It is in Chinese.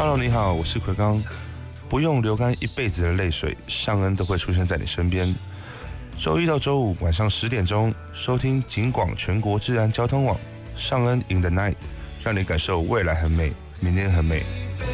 Hello， 你好，我是奎刚。不用流干一辈子的泪水，尚恩都会出现在你身边。周一到周五晚上10点钟，收听警广全国治安交通网，尚恩 in the night， 让你感受未来很美，明天很美。